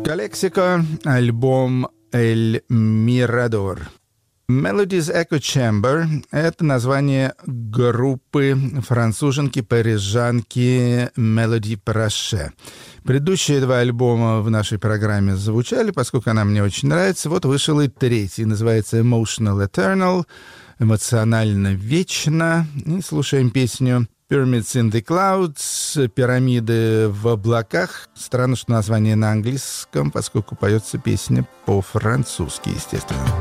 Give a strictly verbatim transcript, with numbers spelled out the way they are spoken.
Calexico, альбом «El Mirador». Melodies Echo Chamber — это название группы француженки-парижанки Melody Proche. Предыдущие два альбома в нашей программе звучали, поскольку она мне очень нравится. Вот вышел и третий, называется Emotional Eternal, эмоционально вечно. И слушаем песню Pyramids in the Clouds, пирамиды в облаках. Странно, что название на английском, поскольку поется песня по-французски, естественно.